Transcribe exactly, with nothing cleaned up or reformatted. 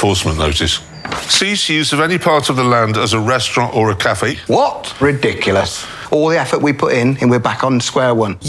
enforcement notice. Cease use of any part of the land as a restaurant or a cafe. What? Ridiculous. All the effort we put in, and we're back on square one.